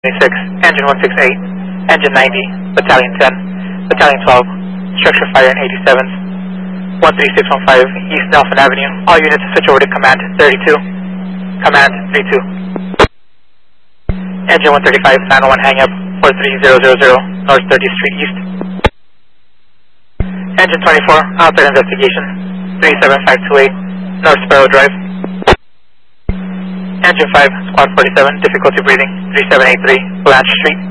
26, Engine 168, Engine 90, Battalion 10, Battalion 12, Structure Fire in 87th, 13615 East Nelson Avenue. All units switch over to Command 32. Command 32. Engine 135, 901 hang up, 43000, North 30th Street East. Engine 24, outside investigation, 37528, North Sparrow Drive. Engine 5, Squad 47, difficulty breathing, 3783, Blanche Street.